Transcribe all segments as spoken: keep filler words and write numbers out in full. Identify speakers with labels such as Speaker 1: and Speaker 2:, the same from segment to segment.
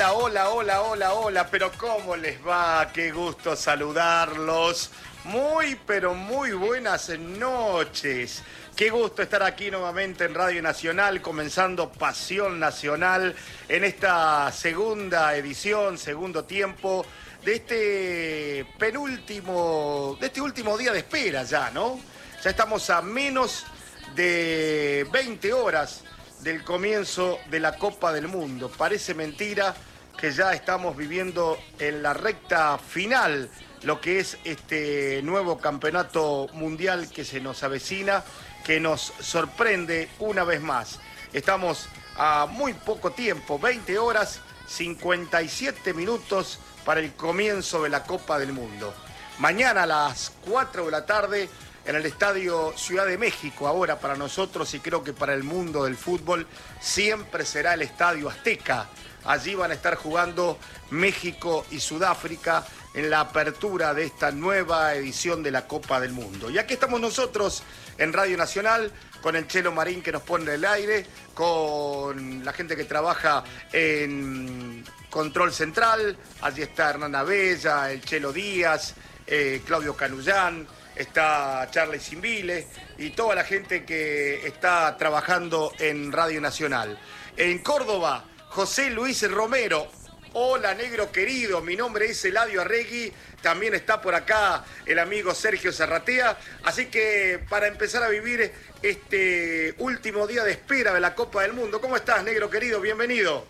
Speaker 1: Hola, hola, hola, hola, hola, pero ¿cómo les va? Qué gusto saludarlos. Muy, pero muy buenas noches. Qué gusto estar aquí nuevamente en Radio Nacional, comenzando Pasión Nacional en esta segunda edición, segundo tiempo de este penúltimo, de este último día de espera ya, ¿no? Ya estamos a menos de veinte horas del comienzo de la Copa del Mundo. Parece mentira que ya estamos viviendo en la recta final lo que es este nuevo campeonato mundial que se nos avecina, que nos sorprende una vez más. Estamos a muy poco tiempo, veinte horas, cincuenta y siete minutos para el comienzo de la Copa del Mundo. Mañana a las cuatro de la tarde en el Estadio Ciudad de México, ahora para nosotros y creo que para el mundo del fútbol, siempre será el Estadio Azteca. Allí van a estar jugando México y Sudáfrica en la apertura de esta nueva edición de la Copa del Mundo. Y aquí estamos nosotros en Radio Nacional, con el Chelo Marín que nos pone el aire, con la gente que trabaja en Control Central. Allí está Hernán Abella, el Chelo Díaz, eh, Claudio Canullán, está Charlie Simbile y toda la gente que está trabajando en Radio Nacional. En Córdoba, José Luis Romero. Hola, negro querido, mi nombre es Eladio Arregui, también está por acá el amigo Sergio Zarratea, así que para empezar a vivir este último día de espera de la Copa del Mundo, ¿cómo estás, negro querido? Bienvenido.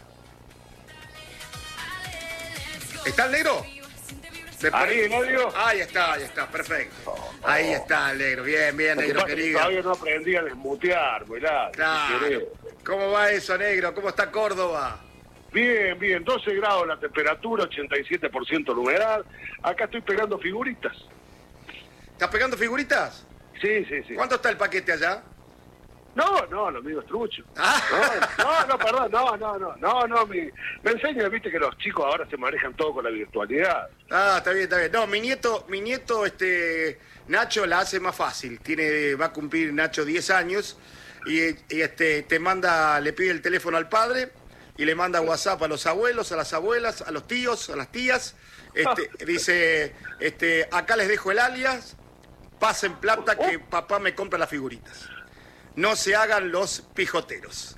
Speaker 1: ¿Está el negro?
Speaker 2: Ahí, ¿no?
Speaker 1: Ahí está, ahí está, perfecto. Oh, oh. Ahí está el negro, bien, bien, negro querido.
Speaker 2: Todavía no aprendí a desmutear, ¿verdad?
Speaker 1: Claro. ¿Cómo va eso, negro? ¿Cómo está Córdoba?
Speaker 2: Bien, bien, doce grados la temperatura, ochenta y siete por ciento la humedad. Acá estoy pegando figuritas.
Speaker 1: ¿Estás pegando figuritas?
Speaker 2: Sí, sí, sí.
Speaker 1: ¿Cuánto está el paquete allá?
Speaker 2: No, no, lo mío es trucho.
Speaker 1: Ah.
Speaker 2: No, no, no, perdón, no, no, no, no, no, mi, me enseña, viste que los chicos ahora se manejan todo con la virtualidad.
Speaker 1: Ah, está bien, está bien. No, mi nieto, mi nieto, este, Nacho la hace más fácil. Tiene, va a cumplir Nacho diez años y, y este, te manda, le pide el teléfono al padre y le manda WhatsApp a los abuelos, a las abuelas, a los tíos, a las tías. Este, dice, este, acá les dejo el alias, pasen plata que papá me compra las figuritas. No se hagan los pijoteros.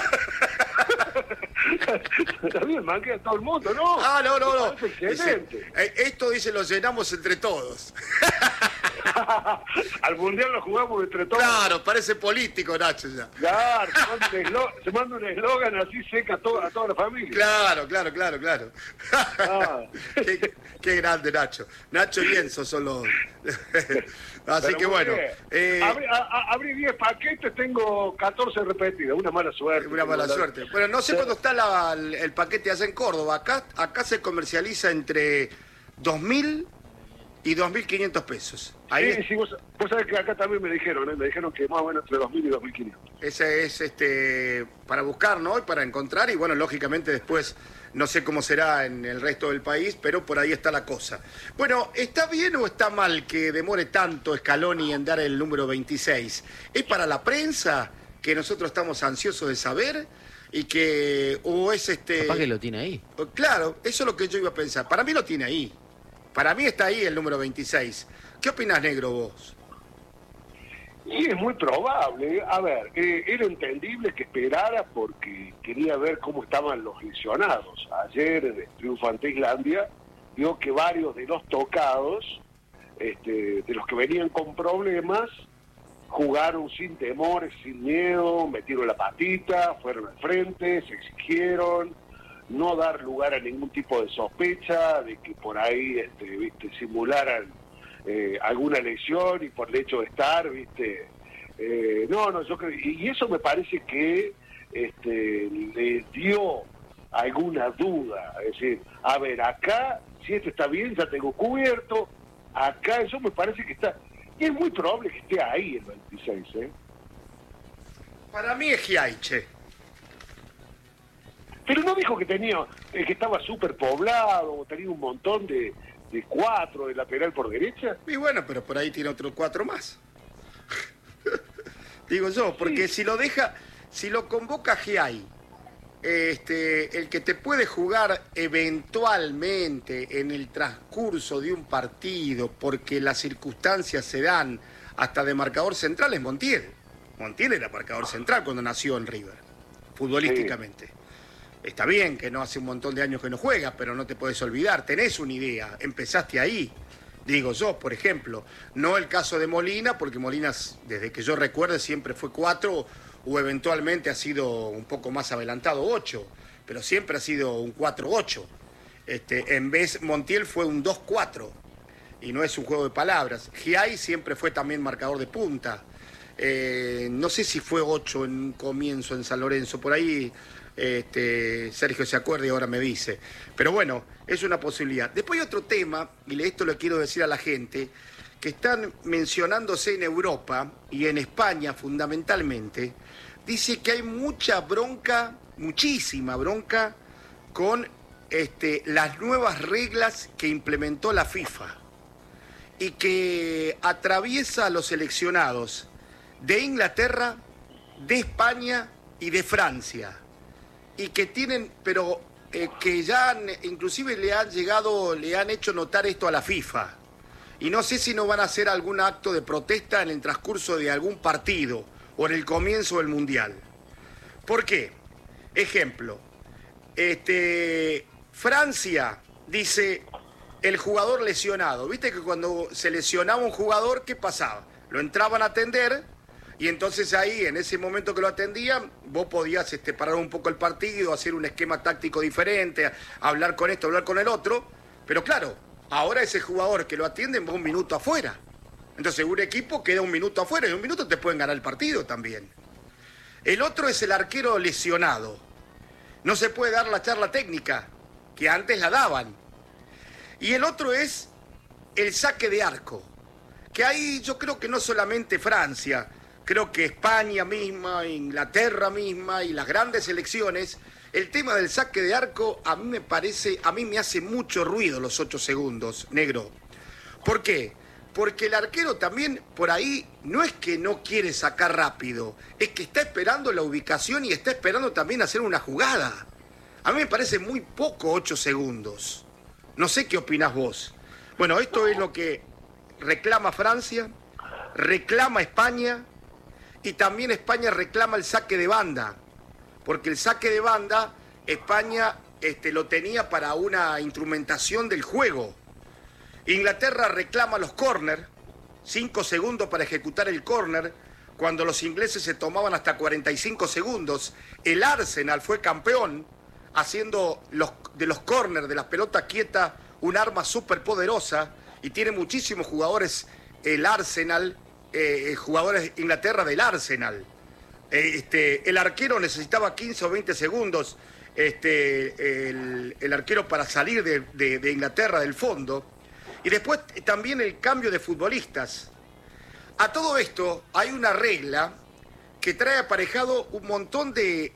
Speaker 2: Está bien, manquea a todo el mundo, ¿no?
Speaker 1: Ah, no, no, no.
Speaker 2: Excelente.
Speaker 1: Dice, eh, esto, dice, lo llenamos entre todos.
Speaker 2: Al mundial lo jugamos entre todos.
Speaker 1: Claro, parece político, Nacho, ya.
Speaker 2: Claro, se manda un eslogan así seca a, to a toda la familia.
Speaker 1: Claro, claro, claro, claro. Ah. qué, qué grande, Nacho. Nacho y Enzo son los... Así Pero que bueno.
Speaker 2: Eh... Abrí, a, a, abrí diez paquetes, tengo catorce repetidas. Una mala suerte.
Speaker 1: Una mala
Speaker 2: la...
Speaker 1: suerte. Bueno, no sé sí. cuándo está la, el, el paquete allá en Córdoba. Acá, acá se comercializa entre dos mil y dos mil quinientos pesos. Ahí
Speaker 2: sí,
Speaker 1: es...
Speaker 2: sí, vos, vos sabés que acá también me dijeron, ¿eh? Me dijeron que más o menos entre dos mil y dos mil quinientos.
Speaker 1: Ese es este para buscar, ¿no? Y para encontrar, y bueno, lógicamente después no sé cómo será en el resto del país, pero por ahí está la cosa. Bueno, ¿está bien o está mal que demore tanto Scaloni en dar el número veintiséis? ¿Es para la prensa que nosotros estamos ansiosos de saber? Y que, o es este...
Speaker 3: Capaz que lo tiene ahí.
Speaker 1: Claro, eso es lo que yo iba a pensar. Para mí lo tiene ahí. Para mí está ahí el número veintiséis. ¿Qué opinás, negro, vos?
Speaker 2: Y es muy probable. A ver, eh, era entendible que esperara porque quería ver cómo estaban los lesionados. Ayer, en el triunfo ante Islandia, vio que varios de los tocados, este, de los que venían con problemas, jugaron sin temores, sin miedo, metieron la patita, fueron al frente, se exigieron, no dar lugar a ningún tipo de sospecha de que por ahí este, viste, simularan eh, alguna lesión y por el hecho de estar, viste, eh, no, no, yo creo, y eso me parece que este, le dio alguna duda, es decir, a ver, acá, si esto está bien, ya tengo cubierto, acá eso me parece que está, y es muy probable que esté ahí el veintiséis, ¿eh?
Speaker 1: Para mí es Giaiche.
Speaker 2: Pero no dijo que tenía, eh, que estaba súper poblado, tenía un montón de, de cuatro de lateral por derecha.
Speaker 1: Y bueno, pero por ahí tiene otros cuatro más. Digo yo, porque sí. si lo deja, si lo convoca Giai este, el que te puede jugar eventualmente en el transcurso de un partido, porque las circunstancias se dan hasta de marcador central, es Montiel. Montiel era marcador central cuando nació en River, futbolísticamente. Sí. Está bien que no hace un montón de años que no juegas, pero no te puedes olvidar, tenés una idea, empezaste ahí. Digo yo, por ejemplo, no el caso de Molina, porque Molina, desde que yo recuerde, siempre fue cuatro o eventualmente ha sido un poco más adelantado, ocho, pero siempre ha sido un cuatro ocho. Este, en vez, Montiel fue un dos cuatro, y no es un juego de palabras. Giai siempre fue también marcador de punta. Eh, no sé si fue ocho en un comienzo en San Lorenzo, por ahí este, Sergio se acuerda y ahora me dice. Pero bueno, es una posibilidad. Después hay otro tema, y esto lo quiero decir a la gente, que están mencionándose en Europa y en España fundamentalmente, dice que hay mucha bronca, muchísima bronca, con este, las nuevas reglas que implementó la FIFA y que atraviesa a los seleccionados de Inglaterra, de España y de Francia, y que tienen, pero eh, que ya han, inclusive le han llegado, le han hecho notar esto a la FIFA, y no sé si no van a hacer algún acto de protesta en el transcurso de algún partido o en el comienzo del Mundial. ¿Por qué? Ejemplo, este, Francia dice el jugador lesionado. Viste que cuando se lesionaba un jugador, ¿qué pasaba? Lo entraban a atender y entonces ahí, en ese momento que lo atendían, vos podías este, parar un poco el partido, hacer un esquema táctico diferente, hablar con esto, hablar con el otro. Pero claro, ahora ese jugador que lo atienden va un minuto afuera. Entonces un equipo queda un minuto afuera y en un minuto te pueden ganar el partido también. El otro es el arquero lesionado. No se puede dar la charla técnica, que antes la daban. Y el otro es el saque de arco, que ahí yo creo que no solamente Francia, creo que España misma, Inglaterra misma y las grandes selecciones, el tema del saque de arco a mí me parece, a mí me hace mucho ruido los ocho segundos, negro. ¿Por qué? Porque el arquero también por ahí no es que no quiere sacar rápido, es que está esperando la ubicación y está esperando también hacer una jugada. A mí me parece muy poco ocho segundos. No sé qué opinás vos. Bueno, esto es lo que reclama Francia, reclama España y también España reclama el saque de banda. Porque el saque de banda, España este, lo tenía para una instrumentación del juego. Inglaterra reclama los córner, cinco segundos para ejecutar el córner, cuando los ingleses se tomaban hasta cuarenta y cinco segundos. El Arsenal fue campeón, haciendo los, de los córner, de las pelotas quietas, un arma súper poderosa, y tiene muchísimos jugadores, el Arsenal, eh, jugadores de Inglaterra del Arsenal. Eh, este, el arquero necesitaba quince o veinte segundos, este, el, el arquero para salir de, de, de Inglaterra del fondo. Y después también el cambio de futbolistas. A todo esto hay una regla que trae aparejado un montón de...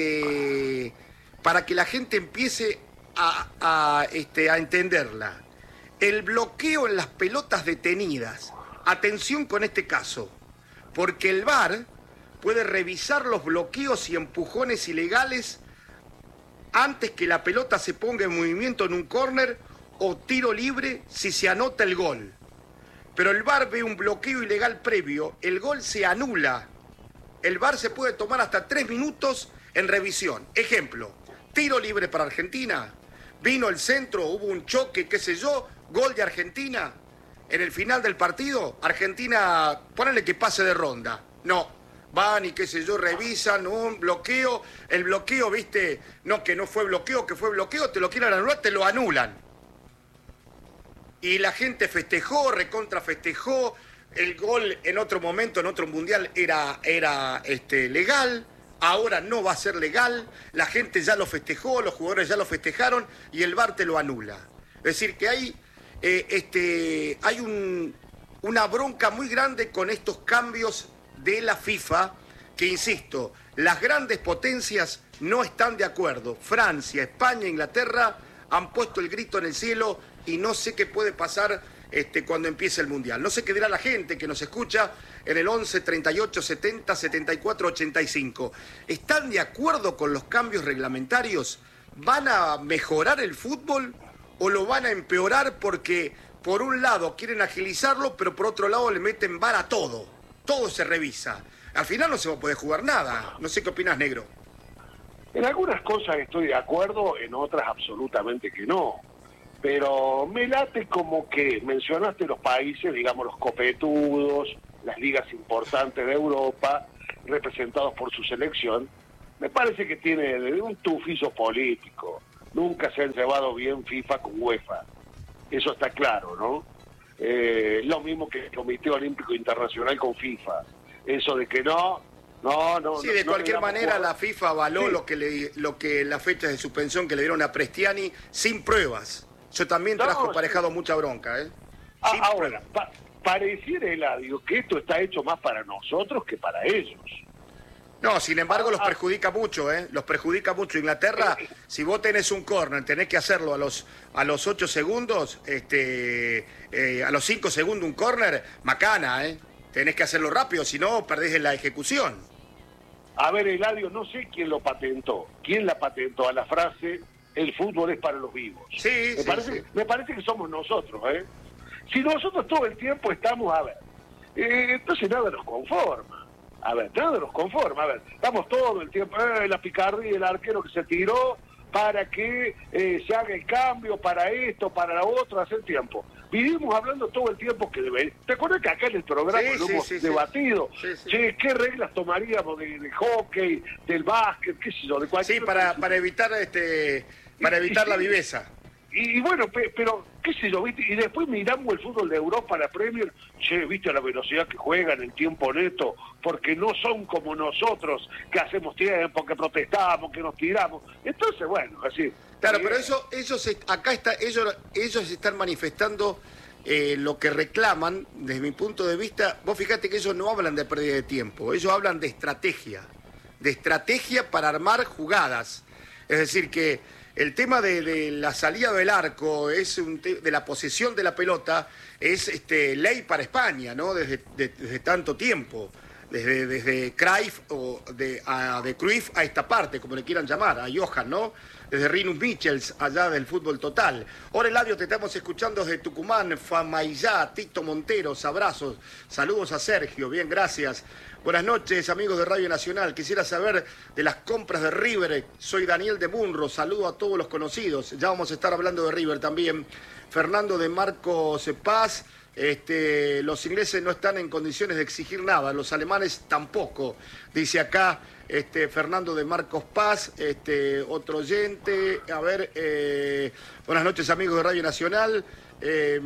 Speaker 1: de para que la gente empiece a, a, este, a entenderla. El bloqueo en las pelotas detenidas. Atención con este caso, porque el V A R puede revisar los bloqueos y empujones ilegales antes que la pelota se ponga en movimiento en un córner o tiro libre si se anota el gol. Pero el V A R ve un bloqueo ilegal previo, el gol se anula. El V A R se puede tomar hasta tres minutos en revisión. Ejemplo, tiro libre para Argentina, vino el centro, hubo un choque, qué sé yo, gol de Argentina. En el final del partido, Argentina, ponele que pase de ronda. No, van y qué sé yo, revisan un bloqueo, el bloqueo, viste, no que no fue bloqueo, que fue bloqueo, te lo quieren anular, te lo anulan. Y la gente festejó, recontra festejó, el gol en otro momento, en otro mundial, era, era este, legal. Ahora no va a ser legal, la gente ya lo festejó, los jugadores ya lo festejaron y el V A R te lo anula. Es decir, que hay, eh, este, hay un, una bronca muy grande con estos cambios de la FIFA, que insisto, las grandes potencias no están de acuerdo. Francia, España, Inglaterra han puesto el grito en el cielo y no sé qué puede pasar este, cuando empiece el Mundial. No sé qué dirá la gente que nos escucha en el once, treinta y ocho, setenta, setenta y cuatro, ochenta y cinco. ¿Están de acuerdo con los cambios reglamentarios? ¿Van a mejorar el fútbol o lo van a empeorar porque por un lado quieren agilizarlo, pero por otro lado le meten vara a todo? Todo se revisa. Al final no se va a poder jugar nada. No sé qué opinas, Negro.
Speaker 2: En algunas cosas estoy de acuerdo, en otras absolutamente que no. Pero me late como que mencionaste los países, digamos los copetudos, las ligas importantes de Europa, representados por su selección. Me parece que tiene un tufizo político. Nunca se han llevado bien FIFA con UEFA. Eso está claro, ¿no? Eh, lo mismo que el Comité Olímpico Internacional con FIFA. Eso de que no, no, no.
Speaker 1: Sí, de
Speaker 2: no
Speaker 1: cualquier manera
Speaker 2: jugar.
Speaker 1: la FIFA avaló
Speaker 2: Sí.
Speaker 1: lo que le, lo que las fechas de suspensión que le dieron a Prestiani sin pruebas. Eso también trajo
Speaker 2: No,
Speaker 1: aparejado
Speaker 2: sí.
Speaker 1: mucha bronca, ¿eh?
Speaker 2: Ah,
Speaker 1: Sin
Speaker 2: ahora,
Speaker 1: pruebas.
Speaker 2: pa pareciera, Eladio, que esto está hecho más para nosotros que para ellos.
Speaker 1: No, sin embargo,
Speaker 2: Ah,
Speaker 1: los
Speaker 2: ah.
Speaker 1: perjudica mucho, ¿eh? Los perjudica mucho. Inglaterra, si vos tenés un córner, tenés que hacerlo a los a los ocho segundos, este, eh, a los cinco segundos un córner, macana, ¿eh? Tenés que hacerlo rápido, si no, perdés en la ejecución.
Speaker 2: A ver, Eladio, no sé quién lo patentó. ¿Quién la patentó a la frase, el fútbol es para los vivos?
Speaker 1: Sí,
Speaker 2: me
Speaker 1: sí,
Speaker 2: parece,
Speaker 1: sí.
Speaker 2: Me parece que somos nosotros, ¿eh? Si nosotros todo el tiempo estamos, a ver, eh, entonces nada nos conforma. A ver, nada nos conforma. A ver, estamos todo el tiempo, eh, la picardía del arquero que se tiró para que eh, se haga el cambio, para esto, para lo otro, hace tiempo. Vivimos hablando todo el tiempo que debe. ¿Te acuerdas que acá en el programa
Speaker 1: Sí,
Speaker 2: lo
Speaker 1: sí,
Speaker 2: hemos
Speaker 1: sí, sí.
Speaker 2: debatido?
Speaker 1: Sí, sí.
Speaker 2: Che, ¿qué reglas tomaríamos de, de hockey, del básquet, qué sé yo, de cualquier
Speaker 1: Sí, para,
Speaker 2: otra-
Speaker 1: para evitar este para evitar la viveza.
Speaker 2: Y, y bueno, pe- pero, qué sé yo, ¿viste? Y después miramos el fútbol de Europa, la Premier, che, ¿viste la velocidad que juegan, el tiempo neto? Porque no son como nosotros, que hacemos tiempo, que protestamos, que nos tiramos. Entonces, bueno, así.
Speaker 1: Claro,
Speaker 2: eh,
Speaker 1: pero eso, ellos est- acá está, ellos, ellos están manifestando eh, lo que reclaman, desde mi punto de vista. Vos fíjate que ellos no hablan de pérdida de tiempo, ellos hablan de estrategia, de estrategia para armar jugadas. Es decir, que el tema de, de la salida del arco, es un te- de la posesión de la pelota, es este, ley para España, ¿no? Desde, de- desde tanto tiempo. Desde, desde Cruyff o de, a, de Cruyff a esta parte, como le quieran llamar, a Johan, ¿no? Desde Rinus Michels, allá del fútbol total. Ahora, Eladio, te estamos escuchando desde Tucumán, Famaillá, Tito Monteros, abrazos, saludos a Sergio, bien, gracias. Buenas noches, amigos de Radio Nacional. Quisiera saber de las compras de River. Soy Daniel de Munro, saludo a todos los conocidos. Ya vamos a estar hablando de River también. Fernando de Marcos Paz. Este, los ingleses no están en condiciones de exigir nada, los alemanes tampoco, dice acá este, Fernando de Marcos Paz, este, otro oyente. A ver, eh, buenas noches, amigos de Radio Nacional. Eh,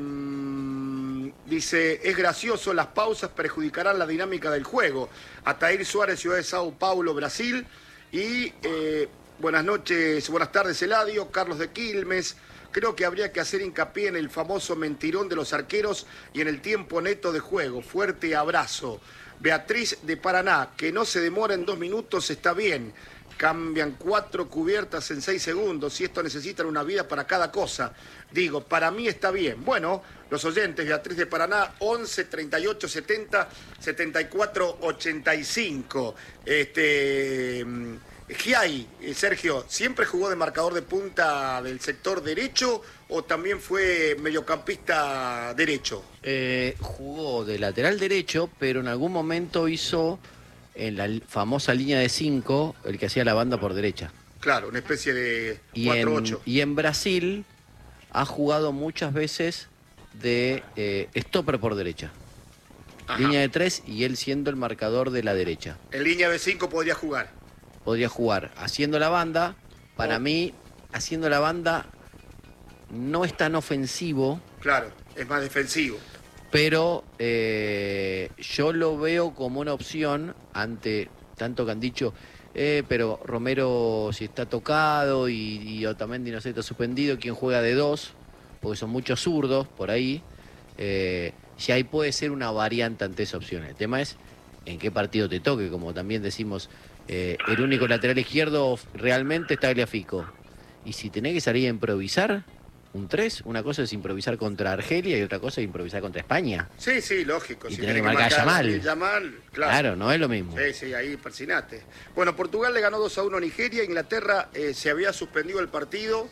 Speaker 1: dice, es gracioso, las pausas perjudicarán la dinámica del juego. Atair Suárez, Ciudad de Sao Paulo, Brasil. Y eh, buenas noches, buenas tardes, Eladio. Carlos de Quilmes. Creo que habría que hacer hincapié en el famoso mentirón de los arqueros y en el tiempo neto de juego. Fuerte abrazo. Beatriz de Paraná, que no se demora en dos minutos, está bien. Cambian cuatro cubiertas en seis segundos y esto necesitan una vida para cada cosa. Digo, para mí está bien. Bueno, los oyentes, Beatriz de Paraná, once, treinta y ocho, setenta, setenta y cuatro, ochenta y cinco. Este... Giai, eh, Sergio, ¿siempre jugó de marcador de punta del sector derecho o también fue mediocampista derecho?
Speaker 3: Eh, jugó de lateral derecho, pero en algún momento hizo en la li- famosa línea de cinco el que hacía la banda por derecha.
Speaker 1: Claro, una especie de
Speaker 3: Y
Speaker 1: cuatro
Speaker 3: en,
Speaker 1: ocho.
Speaker 3: y en Brasil ha jugado muchas veces de eh, stopper por derecha.
Speaker 1: Ajá.
Speaker 3: Línea de tres y él siendo el marcador de la derecha.
Speaker 1: En línea de cinco podría jugar.
Speaker 3: Podría jugar haciendo la banda. Para
Speaker 1: Oh.
Speaker 3: mí, haciendo la banda no es tan ofensivo,
Speaker 1: Claro, es más defensivo.
Speaker 3: pero eh, yo lo veo como una opción ante tanto que han dicho, eh, pero Romero si está tocado y, y Otamendi no sé, está suspendido, ¿quién juega de dos? Porque son muchos zurdos por ahí. Eh, si ahí puede ser una variante ante esa opción. El tema es en qué partido te toque, como también decimos, eh, el único lateral izquierdo realmente es Tagliafico. Y si tenés que salir a improvisar, un tres. Una cosa es improvisar contra Argelia y otra cosa es improvisar contra España.
Speaker 1: Sí, sí, lógico.
Speaker 3: Y
Speaker 1: si
Speaker 3: tener que
Speaker 1: tenés
Speaker 3: marcar a Yamal.
Speaker 1: Yamal, claro.
Speaker 3: Claro, no es lo mismo.
Speaker 1: Sí, sí, ahí persinate. Bueno, Portugal le ganó dos a uno a Nigeria. Inglaterra eh, se había suspendido el partido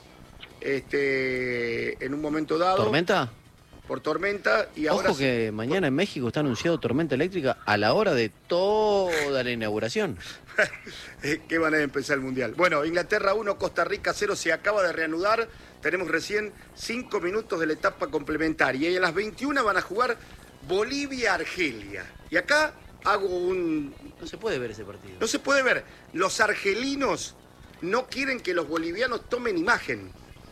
Speaker 1: este, en un momento dado.
Speaker 3: ¿Tormenta?
Speaker 1: Por tormenta. Y ahora
Speaker 3: Ojo que mañana en México está anunciado tormenta eléctrica a la hora de toda la inauguración.
Speaker 1: ¿Qué van a empezar el Mundial? Bueno, Inglaterra uno, Costa Rica cero, se acaba de reanudar. Tenemos recién cinco minutos de la etapa complementaria. Y a las veintiuna van a jugar Bolivia-Argelia. Y acá hago un...
Speaker 3: No se puede ver ese partido.
Speaker 1: No se puede ver. Los argelinos no quieren que los bolivianos tomen imagen.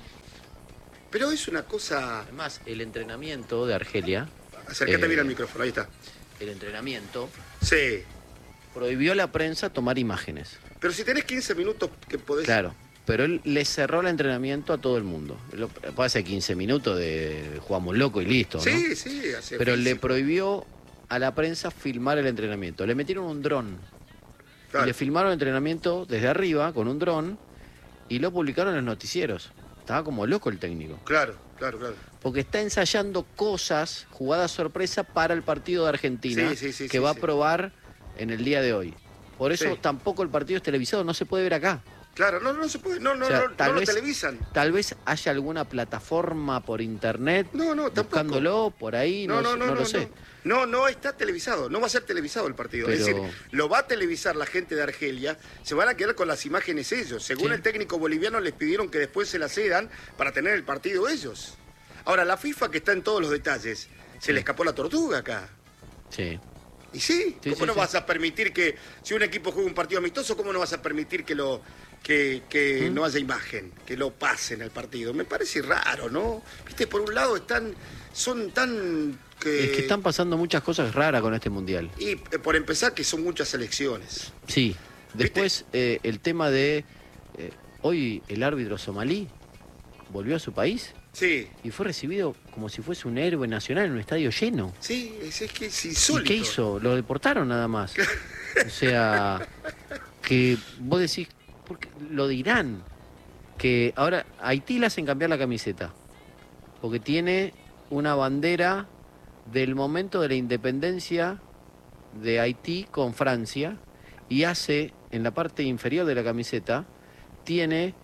Speaker 1: Pero es una cosa...
Speaker 3: Además, el entrenamiento de Argelia...
Speaker 1: Acércate
Speaker 3: eh,
Speaker 1: bien al micrófono, ahí está.
Speaker 3: El entrenamiento
Speaker 1: Sí.
Speaker 3: prohibió a la prensa tomar imágenes.
Speaker 1: Pero si tenés quince minutos que podés...
Speaker 3: Claro, pero él le cerró el entrenamiento a todo el mundo. Lo, hace quince minutos de jugamos loco y listo, ¿no?
Speaker 1: Sí, sí, hace
Speaker 3: Pero le
Speaker 1: físico.
Speaker 3: prohibió a la prensa filmar el entrenamiento. Le metieron un dron.
Speaker 1: Claro.
Speaker 3: Y le filmaron el entrenamiento desde arriba con un dron y lo publicaron en los noticieros. Estaba como loco el técnico.
Speaker 1: Claro, claro, claro.
Speaker 3: Porque está ensayando cosas, jugadas sorpresa para el partido de Argentina,
Speaker 1: Sí, sí, sí,
Speaker 3: que
Speaker 1: sí,
Speaker 3: va
Speaker 1: sí.
Speaker 3: a probar en el día de hoy. Por eso
Speaker 1: Sí.
Speaker 3: tampoco el partido es televisado, no se puede ver acá.
Speaker 1: Claro, no, no se puede, no, no,
Speaker 3: O sea,
Speaker 1: no,
Speaker 3: tal
Speaker 1: no
Speaker 3: vez-
Speaker 1: lo televisan.
Speaker 3: Tal vez haya alguna plataforma por internet
Speaker 1: No, no, tampoco.
Speaker 3: buscándolo por ahí, no,
Speaker 1: No, no,
Speaker 3: sé-
Speaker 1: no,
Speaker 3: no
Speaker 1: no,
Speaker 3: lo sé.
Speaker 1: No, no está televisado, no va a ser televisado el partido. Es
Speaker 3: Pero-
Speaker 1: decir, lo va a televisar la gente de Argelia, se van a quedar con las imágenes ellos. Según
Speaker 3: Sí.
Speaker 1: el técnico boliviano les pidieron que después se las cedan para tener el partido ellos. Ahora, la FIFA que está en todos los detalles, se le escapó la tortuga acá.
Speaker 3: Sí.
Speaker 1: Y sí,
Speaker 3: Sí,
Speaker 1: ¿cómo
Speaker 3: sí,
Speaker 1: no
Speaker 3: sí.
Speaker 1: vas a permitir que, si un equipo juega un partido amistoso, cómo no vas a permitir que lo que, que
Speaker 3: ¿Mm?
Speaker 1: no haya imagen, que lo pasen al partido? Me parece raro, ¿no? Viste, por un lado están, son tan... Que,
Speaker 3: Es que están pasando muchas cosas raras con este mundial.
Speaker 1: Y eh, por empezar, que son muchas elecciones.
Speaker 3: Sí. Después, eh, el tema de... eh, hoy el árbitro somalí volvió a su país
Speaker 1: Sí,
Speaker 3: y fue recibido como si fuese un héroe nacional en un estadio lleno.
Speaker 1: sí, es, es que es
Speaker 3: ¿Y
Speaker 1: insólito.
Speaker 3: qué hizo? Lo deportaron nada más. O sea, que vos decís, porque lo dirán, que ahora a Haití le hacen cambiar la camiseta, porque tiene una bandera del momento de la independencia de Haití con Francia, y hace, en la parte inferior de la camiseta, tiene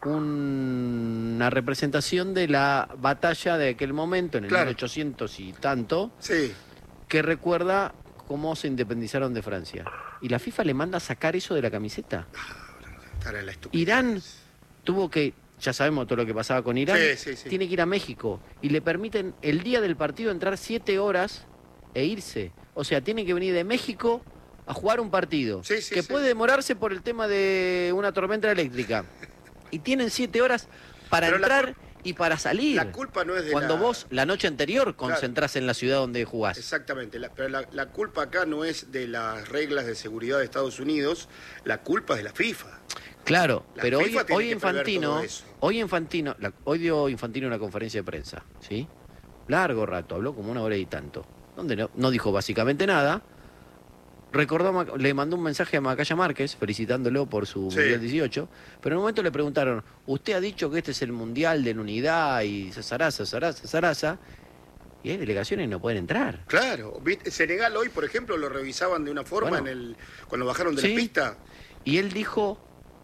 Speaker 3: un- una representación de la batalla de aquel momento, en el
Speaker 1: Claro.
Speaker 3: mil ochocientos y tanto,
Speaker 1: Sí,
Speaker 3: que recuerda cómo se independizaron de Francia. Y la FIFA le manda a sacar eso de la camiseta.
Speaker 1: estará en la estupidez.
Speaker 3: Irán tuvo que, ya sabemos todo lo que pasaba con Irán,
Speaker 1: Sí, sí, sí.
Speaker 3: tiene que ir a México y le permiten el día del partido entrar siete horas e irse. O sea, tiene que venir de México a jugar un partido
Speaker 1: Sí, sí,
Speaker 3: que
Speaker 1: sí.
Speaker 3: puede demorarse por el tema de una tormenta eléctrica. Y tienen siete horas para
Speaker 1: Pero la
Speaker 3: entrar y para salir.
Speaker 1: La culpa no es de
Speaker 3: Cuando
Speaker 1: la...
Speaker 3: vos la noche anterior concentrás en la ciudad donde jugás.
Speaker 1: Exactamente, la- pero la, la culpa acá no es de las reglas de seguridad de Estados Unidos, la culpa es de la FIFA.
Speaker 3: Claro,
Speaker 1: La
Speaker 3: pero hoy,
Speaker 1: FIFA tiene
Speaker 3: hoy
Speaker 1: que prever
Speaker 3: Infantino,
Speaker 1: todo eso.
Speaker 3: hoy Infantino, la- hoy dio Infantino una conferencia de prensa, ¿sí? Largo rato, habló como una hora y tanto, donde no, no dijo básicamente nada. Recordó, a Mac- le mandó un mensaje a Macaya Márquez felicitándolo por su
Speaker 1: Sí.
Speaker 3: Mundial dieciocho, pero en un momento le preguntaron, usted ha dicho que este es el Mundial de la unidad y zaraza, zaraza, zaraza, y hay delegaciones que no pueden entrar.
Speaker 1: Claro, ¿viste? Senegal hoy, por ejemplo, lo revisaban de una forma
Speaker 3: Bueno.
Speaker 1: en el cuando bajaron de
Speaker 3: Sí.
Speaker 1: la pista.
Speaker 3: Y él dijo,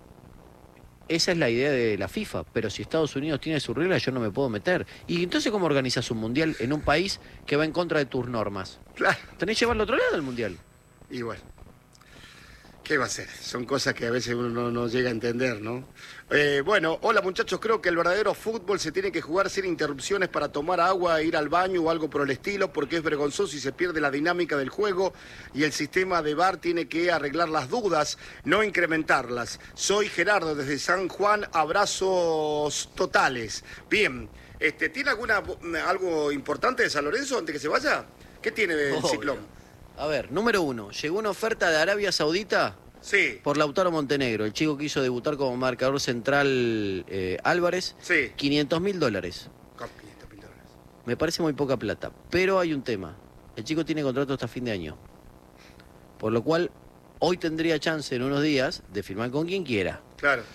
Speaker 3: esa es la idea de la FIFA, pero si Estados Unidos tiene sus reglas, yo no me puedo meter. Y entonces, ¿cómo organizas un mundial en un país que va en contra de tus normas?
Speaker 1: Claro.
Speaker 3: Tenés que llevarlo al otro lado del mundial.
Speaker 1: Y bueno, ¿qué va a ser? Son cosas que a veces uno no, no llega a entender, ¿no? Eh, bueno, hola muchachos, creo que el verdadero fútbol se tiene que jugar sin interrupciones para tomar agua, ir al baño o algo por el estilo, porque es vergonzoso y se pierde la dinámica del juego y el sistema de V A R tiene que arreglar las dudas, no incrementarlas. Soy Gerardo desde San Juan, abrazos totales. Bien, este, ¿tiene alguna algo importante de San Lorenzo antes que se vaya? ¿Qué tiene el
Speaker 3: Obvio.
Speaker 1: ciclón?
Speaker 3: A ver, número uno, llegó una oferta de Arabia Saudita
Speaker 1: Sí,
Speaker 3: por Lautaro Montenegro, el chico que hizo debutar como marcador central eh, Álvarez,
Speaker 1: sí.
Speaker 3: quinientos mil dólares.
Speaker 1: Con quinientos mil dólares.
Speaker 3: Me parece muy poca plata, pero hay un tema. El chico tiene contrato hasta fin de año. Por lo cual, hoy tendría chance en unos días de firmar con quien quiera.
Speaker 1: Claro.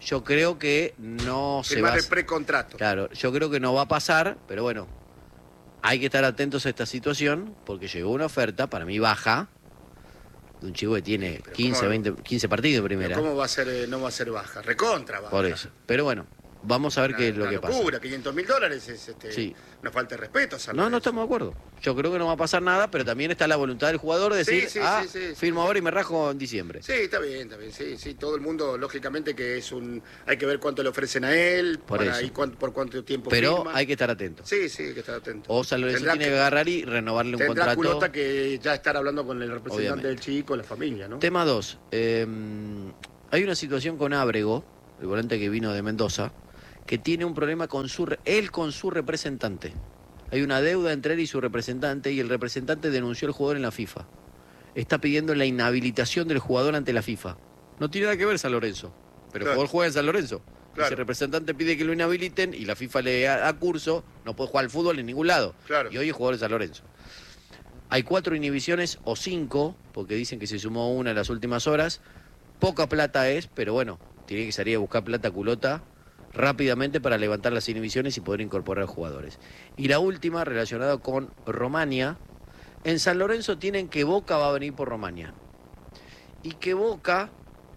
Speaker 3: Yo creo que no se va
Speaker 1: Firmar
Speaker 3: a...
Speaker 1: el precontrato.
Speaker 3: Claro, yo creo que no va a pasar, pero bueno, hay que estar atentos a esta situación porque llegó una oferta, para mí baja, de un chico que tiene
Speaker 1: Pero
Speaker 3: quince,
Speaker 1: ¿cómo-
Speaker 3: veinte, quince partidos de primera.
Speaker 1: ¿Cómo va a ser, eh, no va a ser baja? Recontra baja.
Speaker 3: Por eso. Pero bueno, vamos a ver
Speaker 1: Una-
Speaker 3: qué es lo
Speaker 1: una
Speaker 3: que pasa.
Speaker 1: locura, quinientos mil dólares es este,
Speaker 3: Sí.
Speaker 1: una falta de respeto. San
Speaker 3: No, no
Speaker 1: Lorenzo.
Speaker 3: estamos de acuerdo. Yo creo que no va a pasar nada, pero también está la voluntad del jugador de decir,
Speaker 1: Sí, sí,
Speaker 3: ah,
Speaker 1: sí, sí, sí.
Speaker 3: firmo ahora y me rajo en diciembre.
Speaker 1: Sí, está bien, está bien, sí, sí, todo el mundo, lógicamente que es un, hay que ver cuánto le ofrecen a él,
Speaker 3: Por
Speaker 1: para
Speaker 3: eso.
Speaker 1: y cuán- por cuánto tiempo
Speaker 3: Pero
Speaker 1: firma.
Speaker 3: hay que estar atento.
Speaker 1: Sí, sí, hay que estar atento.
Speaker 3: O San Lorenzo
Speaker 1: Tendrá
Speaker 3: tiene que agarrar y renovarle un
Speaker 1: Tendrá
Speaker 3: contrato.
Speaker 1: culota que ya estar hablando con el representante
Speaker 3: Obviamente.
Speaker 1: del chico, la familia, ¿no?
Speaker 3: Tema dos. Hay una situación con Ábrego, el volante que vino de Mendoza, que tiene un problema con su re- él con su representante. Hay una deuda entre él y su representante y el representante denunció al jugador en la FIFA. Está pidiendo la inhabilitación del jugador ante la FIFA. No tiene nada que ver San Lorenzo, pero
Speaker 1: Claro.
Speaker 3: el jugador juega en San Lorenzo.
Speaker 1: Claro.
Speaker 3: Ese representante pide que lo inhabiliten y la FIFA le da da curso, no puede jugar al fútbol en ningún lado.
Speaker 1: Claro.
Speaker 3: Y hoy es jugador de San Lorenzo. Hay cuatro inhibiciones o cinco, porque dicen que se sumó una en las últimas horas. Poca plata es, pero bueno, tiene que salir a buscar plata culota rápidamente para levantar las inhibiciones y poder incorporar jugadores. Y la última, relacionada con Romania. En San Lorenzo tienen que Boca va a venir por Romania. Y que Boca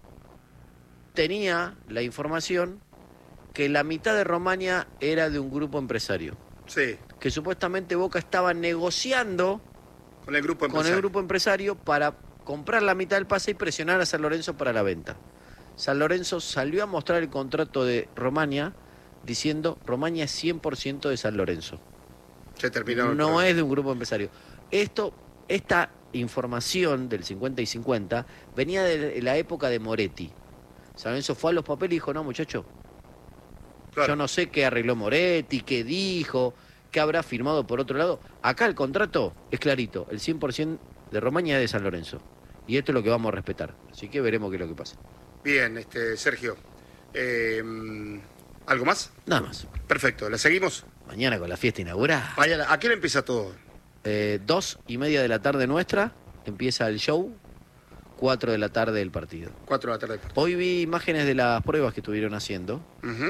Speaker 3: tenía la información que la mitad de Romania era de un grupo empresario.
Speaker 1: Sí,
Speaker 3: Que supuestamente Boca estaba negociando
Speaker 1: con el grupo
Speaker 3: con
Speaker 1: empresario.
Speaker 3: el grupo empresario para comprar la mitad del pase y presionar a San Lorenzo para la venta. San Lorenzo salió a mostrar el contrato de Romania diciendo Romania es cien por ciento de San Lorenzo.
Speaker 1: Se terminó. el
Speaker 3: No
Speaker 1: programa.
Speaker 3: es de un grupo empresario. Esto, esta información del cincuenta y cincuenta venía de la época de Moretti. San Lorenzo fue a los papeles y dijo, no muchacho,
Speaker 1: Claro.
Speaker 3: yo no sé qué arregló Moretti, qué dijo, qué habrá firmado por otro lado. Acá el contrato es clarito, el cien por ciento de Romania es de San Lorenzo. Y esto es lo que vamos a respetar. Así que veremos qué es lo que pasa.
Speaker 1: Bien, este, Sergio. eh, ¿Algo más?
Speaker 3: Nada más.
Speaker 1: Perfecto, ¿la seguimos?
Speaker 3: Mañana con la fiesta inaugural.
Speaker 1: Vaya, ¿a qué hora empieza todo?
Speaker 3: Eh, dos y media de la tarde nuestra, empieza el show, cuatro de la tarde el partido.
Speaker 1: Cuatro de la tarde.
Speaker 3: Hoy vi imágenes de las pruebas que estuvieron haciendo.
Speaker 1: Ujú.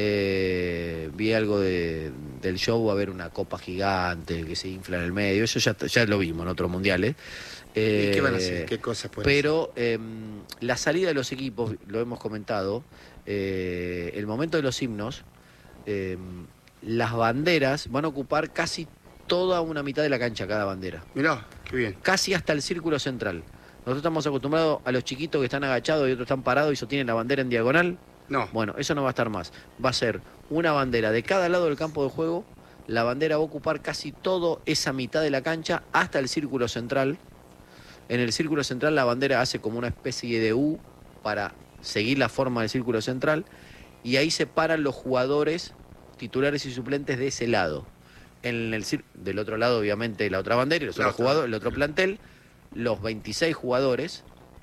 Speaker 3: Eh, vi algo de, del show, va a haber una copa gigante que se infla en el medio. Eso ya, ya lo vimos en otros mundiales. Eh,
Speaker 1: ¿Y qué van a hacer? ¿Qué cosas pueden
Speaker 3: Pero eh, la salida de los equipos, lo hemos comentado, eh, el momento de los himnos, eh, las banderas van a ocupar casi toda una mitad de la cancha cada bandera.
Speaker 1: hacer? Mirá, qué bien.
Speaker 3: Casi hasta el círculo central. Nosotros estamos acostumbrados a los chiquitos que están agachados y otros están parados y sostienen la bandera en diagonal.
Speaker 1: No,
Speaker 3: Bueno, eso no va a estar más. Va a ser una bandera de cada lado del campo de juego. La bandera va a ocupar casi toda esa mitad de la cancha hasta el círculo central. En el círculo central la bandera hace como una especie de U para seguir la forma del círculo central. Y ahí se paran los jugadores titulares y suplentes de ese lado. En el cir- del otro lado, obviamente, la otra bandera y los
Speaker 1: La
Speaker 3: otros
Speaker 1: otra.
Speaker 3: jugadores, el otro plantel, los veintiséis jugadores.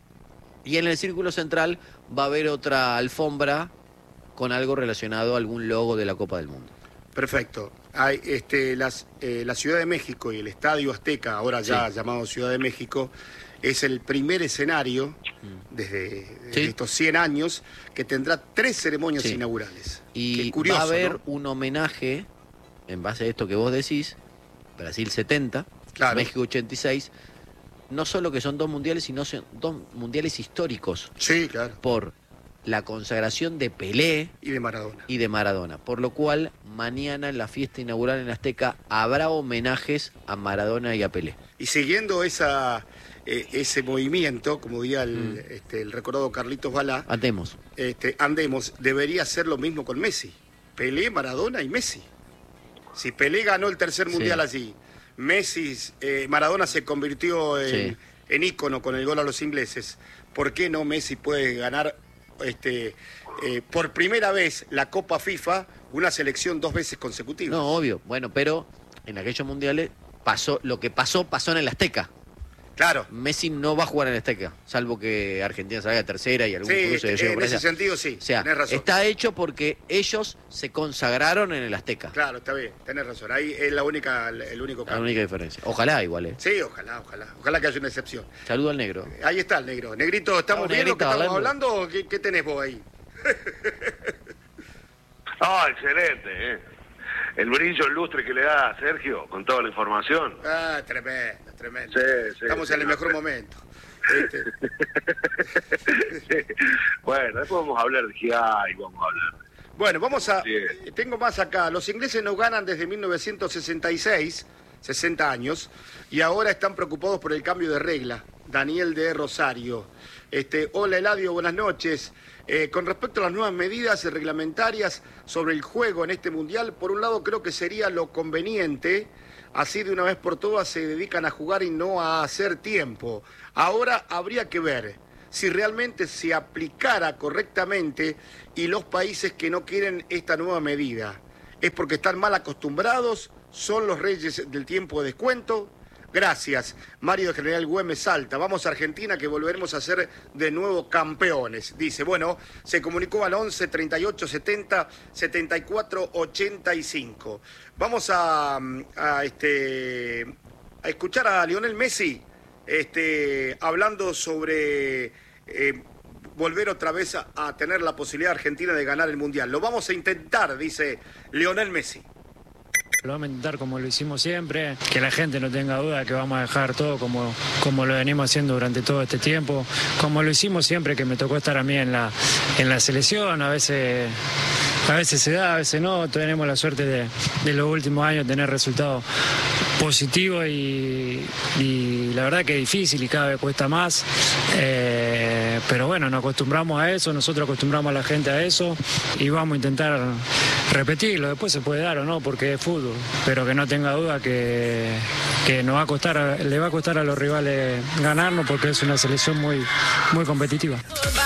Speaker 3: Y en el círculo central va a haber otra alfombra con algo relacionado a algún logo de la Copa del Mundo.
Speaker 1: perfecto. Hay, este, las, eh, la Ciudad de México y el Estadio Azteca, ahora ya
Speaker 3: Sí.
Speaker 1: llamado Ciudad de México, es el primer escenario desde, desde
Speaker 3: Sí.
Speaker 1: estos cien años que tendrá tres ceremonias
Speaker 3: Sí.
Speaker 1: inaugurales.
Speaker 3: Y
Speaker 1: Qué curioso,
Speaker 3: va a haber
Speaker 1: ¿no?
Speaker 3: un homenaje, en base a esto que vos decís, Brasil setenta,
Speaker 1: Claro.
Speaker 3: México ochenta y seis, no solo que son dos mundiales, sino son dos mundiales históricos
Speaker 1: Sí, claro.
Speaker 3: por la consagración de Pelé
Speaker 1: Y de Maradona.
Speaker 3: y de Maradona. Por lo cual, mañana en la fiesta inaugural en Azteca habrá homenajes a Maradona y a Pelé.
Speaker 1: Y siguiendo esa, eh, ese movimiento, como diría el,
Speaker 3: Mm.
Speaker 1: este, el recordado Carlitos Balá,
Speaker 3: Atemos.
Speaker 1: este, andemos, debería ser lo mismo con Messi. Pelé, Maradona y Messi. Si Pelé ganó el tercer
Speaker 3: Sí.
Speaker 1: mundial allí, Messi, eh, Maradona se convirtió en,
Speaker 3: Sí.
Speaker 1: en ícono con el gol a los ingleses, ¿por qué no Messi puede ganar este, eh, por primera vez la Copa FIFA, una selección dos veces consecutivas?
Speaker 3: No, obvio. Bueno, pero en aquellos mundiales pasó lo que pasó, pasó en el Azteca.
Speaker 1: Claro.
Speaker 3: Messi no va a jugar en el Azteca, salvo que Argentina salga a tercera y algún
Speaker 1: Sí,
Speaker 3: cruce de
Speaker 1: en
Speaker 3: llego por
Speaker 1: ese
Speaker 3: allá.
Speaker 1: sentido sí,
Speaker 3: O sea,
Speaker 1: tenés razón.
Speaker 3: está hecho porque ellos se consagraron en el Azteca.
Speaker 1: Claro, está bien, tenés razón. Ahí es la única, el único
Speaker 3: La
Speaker 1: cambio.
Speaker 3: única diferencia. Ojalá igual, ¿eh?
Speaker 1: Sí, ojalá, ojalá. Ojalá que haya una excepción.
Speaker 3: Saludo al negro.
Speaker 1: Ahí está el negro. Negrito, ¿estamos
Speaker 3: Vamos,
Speaker 1: bien lo que
Speaker 3: Negrito,
Speaker 1: estamos
Speaker 3: hablando.
Speaker 1: hablando? ¿O ¿Qué, qué tenés vos ahí?
Speaker 2: Ah, excelente, ¿eh? El brillo, el lustre que le da a Sergio con toda la información.
Speaker 1: Ah, tremendo, tremendo.
Speaker 2: Sí, sí,
Speaker 1: Estamos
Speaker 2: sí,
Speaker 1: en el
Speaker 2: no.
Speaker 1: mejor momento. Este,
Speaker 2: Sí. Bueno, después vamos a hablar de G I y vamos a hablar.
Speaker 1: Bueno, vamos a...
Speaker 2: Bien.
Speaker 1: Tengo más acá. Los ingleses no ganan desde mil novecientos sesenta y seis, sesenta años, y ahora están preocupados por el cambio de regla. Daniel de Rosario. Este, hola Eladio, buenas noches. Eh, con respecto a las nuevas medidas reglamentarias sobre el juego en este mundial, por un lado creo que sería lo conveniente, así de una vez por todas se dedican a jugar y no a hacer tiempo. Ahora habría que ver si realmente se aplicara correctamente y los países que no quieren esta nueva medida. ¿Es porque están mal acostumbrados? ¿Son los reyes del tiempo de descuento? Gracias, Mario de General Güemes, Salta. Vamos a Argentina que volveremos a ser de nuevo campeones. Dice, bueno, se comunicó al once, treinta y ocho, setenta, setenta y cuatro, ochenta y cinco. Vamos a, a, este, a escuchar a Lionel Messi este, hablando sobre eh, volver otra vez a, a tener la posibilidad Argentina de ganar el Mundial. Lo vamos a intentar, dice Lionel Messi.
Speaker 4: Lo vamos a intentar como lo hicimos siempre, que la gente no tenga duda que vamos a dejar todo como, como lo venimos haciendo durante todo este tiempo, como lo hicimos siempre que me tocó estar a mí en la, en la selección. A veces, a veces se da, a veces no. Tenemos la suerte de, de los últimos años tener resultados positivos y, y la verdad que es difícil y cada vez cuesta más, eh, pero bueno, nos acostumbramos a eso, nosotros acostumbramos a la gente a eso y vamos a intentar repetirlo. Después se puede dar o no porque es fútbol, pero que no tenga duda que, que nos va a costar, le va a costar a los rivales ganarnos porque es una selección muy, muy competitiva.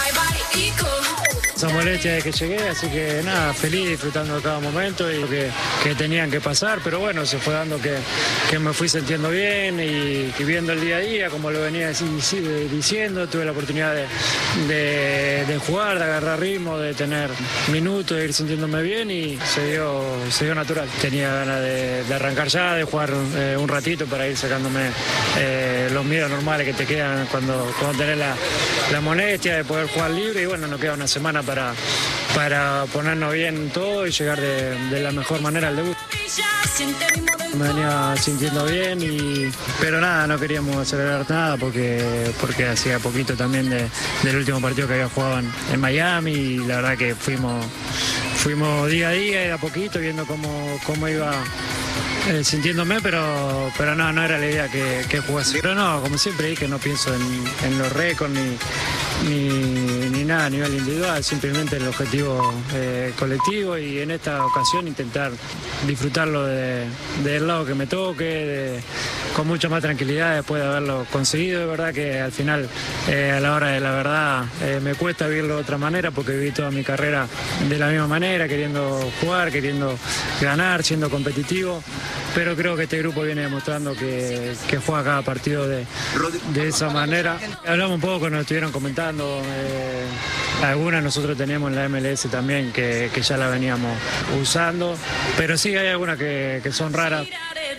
Speaker 4: Esa molestia de que llegué, así que nada, feliz, disfrutando de cada momento y lo que, que tenían que pasar, pero bueno, se fue dando que, que me fui sintiendo bien y, y viendo el día a día, como lo venía diciendo, tuve la oportunidad de, de, de jugar, de agarrar ritmo, de tener minutos, de ir sintiéndome bien y se dio, se dio natural. Tenía ganas de, de arrancar ya, de jugar eh, un ratito para ir sacándome eh, los miedos normales que te quedan cuando, cuando tenés la, la molestia de poder jugar libre y bueno, nos queda una semana para, para ponernos bien todo y llegar de, de la mejor manera al debut. Me venía sintiendo bien, y, pero nada, no queríamos acelerar nada porque, porque hacía poquito también de, del último partido que había jugado en, en Miami y la verdad que fuimos, fuimos día a día y de a poquito viendo cómo, cómo iba eh, sintiéndome, pero, pero no, no era la idea que, que jugase. Pero no, como siempre dije, no pienso en, en los récords ni... Ni, ni nada a nivel individual, simplemente el objetivo eh, colectivo y en esta ocasión intentar disfrutarlo de, del lado que me toque, de, con mucha más tranquilidad después de haberlo conseguido. Es verdad que al final, eh, a la hora de la verdad, eh, me cuesta vivirlo de otra manera porque viví toda mi carrera de la misma manera, queriendo jugar, queriendo ganar, siendo competitivo. Pero creo que este grupo viene demostrando que, que juega cada partido de, de esa manera. Hablamos un poco, nos estuvieron comentando, eh, algunas nosotros tenemos en la M L S también que, que ya la veníamos usando, pero sí hay algunas que, que son raras.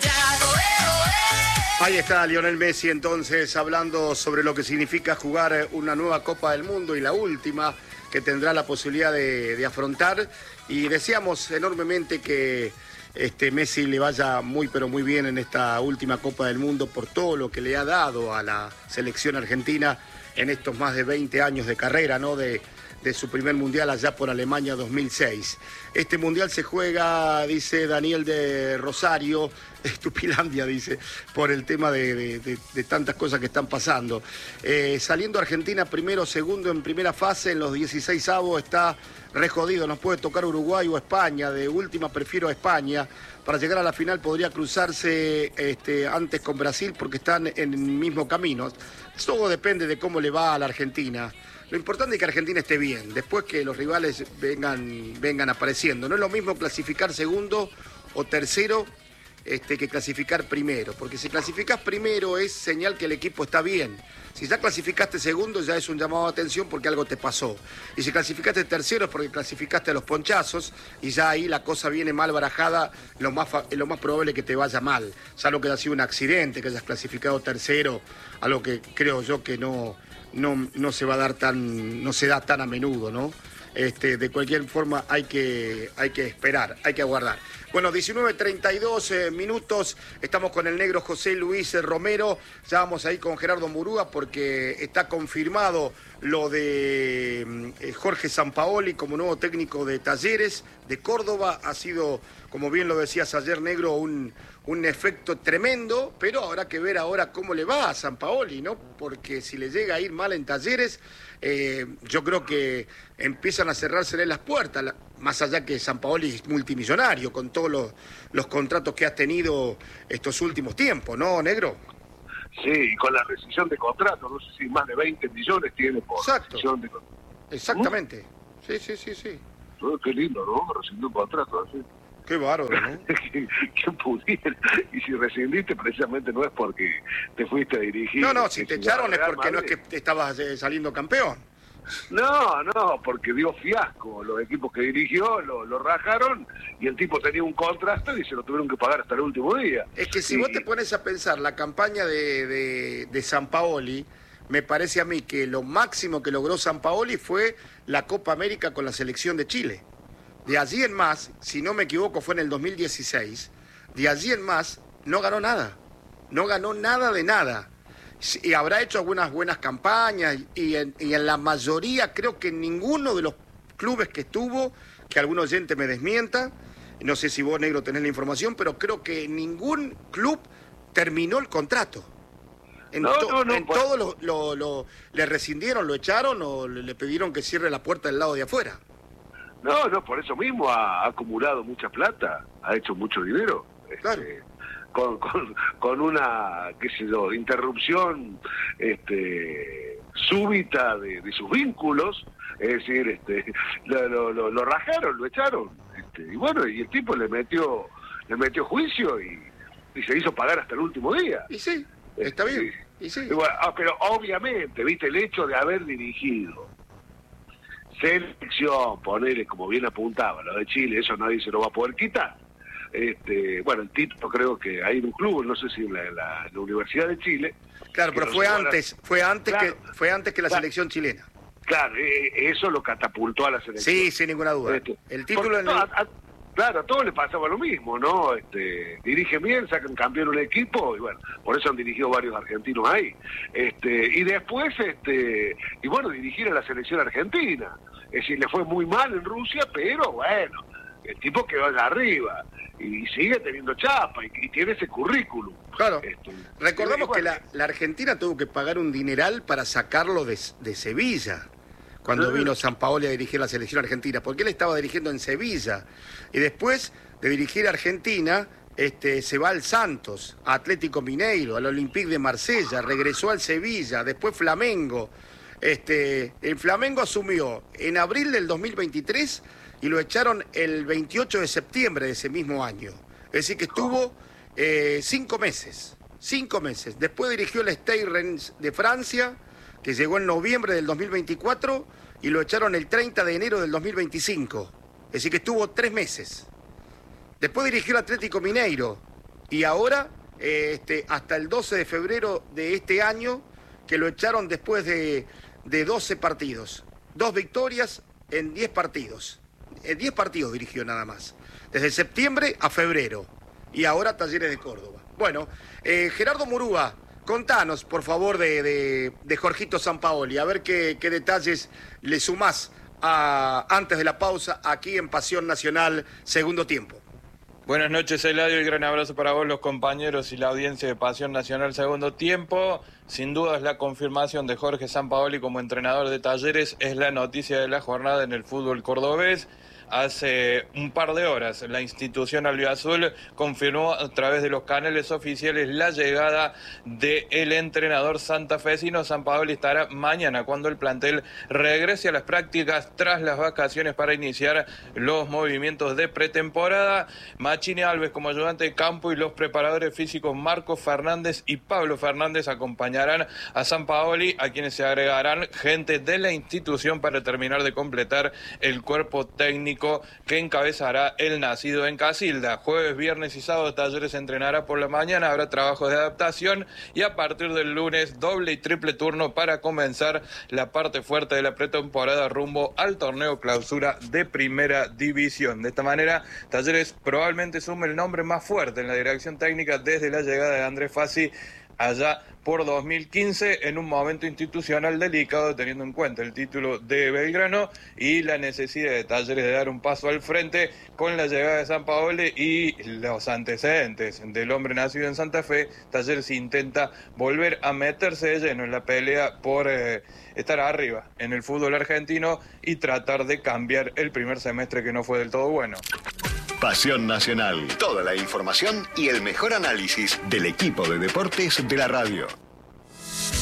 Speaker 1: Ahí está Lionel Messi entonces hablando sobre lo que significa jugar una nueva Copa del Mundo y la última que tendrá la posibilidad de, de afrontar, y deseamos enormemente que Este, Messi le vaya muy pero muy bien en esta última Copa del Mundo por todo lo que le ha dado a la selección argentina en estos más de veinte años de carrera, ¿no? De, de su primer mundial allá por Alemania dos mil seis. Este mundial se juega, dice Daniel de Rosario, Estupilandia, dice, por el tema de, de, de, de tantas cosas que están pasando. Eh, saliendo Argentina primero, segundo en primera fase, en los dieciséis avos está re jodido, nos puede tocar Uruguay o España, de última prefiero a España. Para llegar a la final podría cruzarse este, antes con Brasil porque están en el mismo camino. Todo depende de cómo le va a la Argentina. Lo importante es que Argentina esté bien, después que los rivales vengan, vengan apareciendo. No es lo mismo clasificar segundo o tercero este, que clasificar primero, porque si clasificás primero es señal que el equipo está bien. Si ya clasificaste segundo ya es un llamado de atención porque algo te pasó. Y si clasificaste tercero es porque clasificaste a los ponchazos y ya ahí la cosa viene mal barajada, lo más, lo más probable es que te vaya mal. Salvo que haya sido un accidente, que hayas clasificado tercero, algo que creo yo que no... No, no se va a dar tan, no se da tan a menudo, ¿no? este, de cualquier forma hay que, hay que esperar, hay que aguardar. Bueno, diecinueve treinta y dos eh, minutos, estamos con el negro José Luis Romero, ya vamos ahí con Gerardo Murúa porque está confirmado lo de eh, Jorge Sampaoli como nuevo técnico de Talleres de Córdoba. Ha sido, como bien lo decías ayer, negro, un, un efecto tremendo, pero habrá que ver ahora cómo le va a Sampaoli, ¿no? Porque si le llega a ir mal en Talleres, eh, yo creo que empiezan a cerrársele las puertas, la, más allá que Sampaoli es multimillonario con todos los, los contratos que ha tenido estos últimos tiempos, ¿no, negro?
Speaker 2: Sí, con la rescisión de contrato, no sé si más de veinte millones tiene por
Speaker 1: Exacto.
Speaker 2: rescisión de contrato.
Speaker 1: Exactamente. ¿Mm? Sí, sí, sí, sí.
Speaker 2: Oh, qué lindo, ¿no? Rescindir un contrato así.
Speaker 1: Qué bárbaro, ¿no?
Speaker 2: ¿Quién pudiera? Y si rescindiste, precisamente no es porque te fuiste a dirigir.
Speaker 1: No, no, si te echaron es porque
Speaker 2: Madrid.
Speaker 1: no es que te estabas eh, saliendo campeón.
Speaker 2: No, no, porque dio fiasco. Los equipos que dirigió lo, lo rajaron y el tipo tenía un contrato y se lo tuvieron que pagar hasta el último día.
Speaker 1: Es que si
Speaker 2: y...
Speaker 1: vos te pones a pensar la campaña de, de, de Sampaoli, me parece a mí que lo máximo que logró Sampaoli fue la Copa América con la selección de Chile. De allí en más, si no me equivoco, fue en el dos mil dieciséis, de allí en más no ganó nada. No ganó nada de nada. Y habrá hecho algunas buenas campañas y en, y en la mayoría, creo que en ninguno de los clubes que estuvo, que algún oyente me desmienta, no sé si vos, negro, tenés la información, pero creo que ningún club terminó el contrato. En,
Speaker 2: no,
Speaker 1: to,
Speaker 2: no, no,
Speaker 1: en
Speaker 2: pues...
Speaker 1: todo lo, lo, lo, le rescindieron, lo echaron o le, le pidieron que cierre la puerta del lado de afuera.
Speaker 2: No, no, por eso mismo ha, ha acumulado mucha plata, ha hecho mucho dinero.
Speaker 1: Claro.
Speaker 2: Este, con, con, con una, qué sé yo, interrupción este, súbita de, de sus vínculos, es decir, este, lo, lo, lo, lo rajaron, lo echaron. Este, y bueno, y el tipo le metió, le metió juicio y, y se hizo pagar hasta el último día.
Speaker 1: Y sí, está
Speaker 2: este,
Speaker 1: bien. Y sí.
Speaker 2: Y bueno, ah, pero obviamente, viste, el hecho de haber dirigido selección, ponerle como bien apuntaba, lo de Chile, eso nadie se lo va a poder quitar. Este, bueno, el título creo que hay en un club, no sé si en la, en la, en la Universidad de Chile.
Speaker 1: Claro, pero fue antes, a... fue antes claro, que fue antes que la claro, selección chilena.
Speaker 2: Claro, eh, eso lo catapultó a la selección.
Speaker 1: Sí, sin ninguna duda.
Speaker 2: Este,
Speaker 1: el título en
Speaker 2: el...
Speaker 1: el...
Speaker 2: a, a, claro, a todos les pasaba lo mismo, ¿no? Este, dirigen bien, sacan campeón un equipo y bueno, por eso han dirigido varios argentinos ahí. Este, y después, este, y bueno, dirigir a la selección argentina. Es decir, le fue muy mal en Rusia, pero bueno, el tipo quedó allá arriba y sigue teniendo chapa y, y tiene ese currículum.
Speaker 1: Claro.
Speaker 2: Esto,
Speaker 1: Recordamos
Speaker 2: bueno,
Speaker 1: que la, la Argentina tuvo que pagar un dineral para sacarlo de, de Sevilla cuando vino Sampaoli a dirigir la selección argentina, porque él estaba dirigiendo en Sevilla y después de dirigir a Argentina este, se va al Santos, a Atlético Mineiro, al Olympique de Marsella, regresó al Sevilla, después Flamengo. Este, el Flamengo asumió en abril del dos mil veintitrés y lo echaron el veintiocho de septiembre de ese mismo año. Es decir, que estuvo eh, cinco meses, cinco meses. Después dirigió el Stade Reims de Francia, que llegó en noviembre del dos mil veinticuatro y lo echaron el treinta de enero del dos mil veinticinco. Es decir, que estuvo tres meses. Después dirigió el Atlético Mineiro y ahora, eh, este, hasta el doce de febrero de este año, que lo echaron después de... de doce partidos, dos victorias en diez partidos. En diez partidos dirigió nada más, desde septiembre a febrero, y ahora Talleres de Córdoba. Bueno, eh, Gerardo Murúa, contanos, por favor, de, de, de Jorgito Sampaoli, a ver qué, qué detalles le sumás a, antes de la pausa aquí en Pasión Nacional, segundo tiempo.
Speaker 5: Buenas noches, Eladio, y gran abrazo para vos, los compañeros y la audiencia de Pasión Nacional segundo tiempo. Sin duda es la confirmación de Jorge Sampaoli como entrenador de Talleres, es la noticia de la jornada en el fútbol cordobés. Hace un par de horas la institución albiazul confirmó a través de los canales oficiales la llegada del entrenador santafesino. Sampaoli estará mañana cuando el plantel regrese a las prácticas tras las vacaciones para iniciar los movimientos de pretemporada. Machine Alves como ayudante de campo y los preparadores físicos Marcos Fernández y Pablo Fernández acompañarán a Sampaoli, a quienes se agregarán gente de la institución para terminar de completar el cuerpo técnico técnico que encabezará el nacido en Casilda. Jueves, viernes y sábado Talleres entrenará por la mañana, habrá trabajos de adaptación y a partir del lunes doble y triple turno para comenzar la parte fuerte de la pretemporada rumbo al torneo clausura de Primera División. De esta manera, Talleres probablemente sume el nombre más fuerte en la dirección técnica desde la llegada de Andrés Fassi allá por dos mil quince, en un momento institucional delicado, teniendo en cuenta el título de Belgrano y la necesidad de Talleres de dar un paso al frente con la llegada de Sampaoli y los antecedentes del hombre nacido en Santa Fe. Talleres intenta volver a meterse de lleno en la pelea por eh, estar arriba en el fútbol argentino y tratar de cambiar el primer semestre que no fue del todo bueno.
Speaker 6: Pasión Nacional. Toda la información y el mejor análisis del equipo de deportes de la radio.